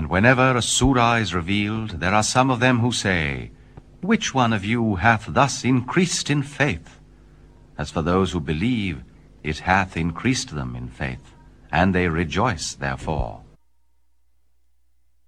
And whenever a surah is revealed, there are some of them who say, "Which one of you hath thus increased in faith?" As for those who believe, it hath increased them in faith, and they rejoice therefore.